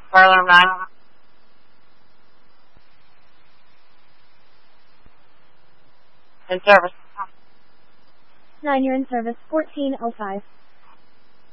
Parlor 9. In service. 9, you're in service. 1405.